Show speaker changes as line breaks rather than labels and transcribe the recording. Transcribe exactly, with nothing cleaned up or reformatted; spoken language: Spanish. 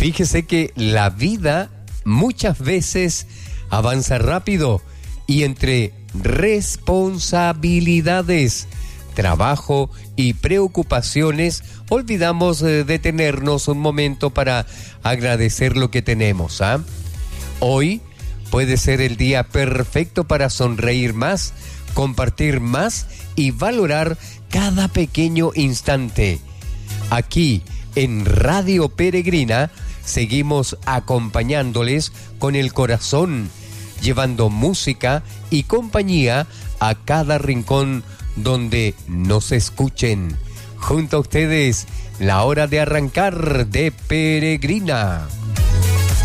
Fíjese que la vida muchas veces avanza rápido y entre responsabilidades, trabajo y preocupaciones, olvidamos eh, detenernos un momento para agradecer lo que tenemos, ¿ah? Hoy puede ser el día perfecto para sonreír más, compartir más y valorar cada pequeño instante. Aquí, en Radio Peregrina, seguimos acompañándoles con el corazón, llevando música y compañía a cada rincón donde nos escuchen. Junto a ustedes, la hora de arrancar de Peregrina.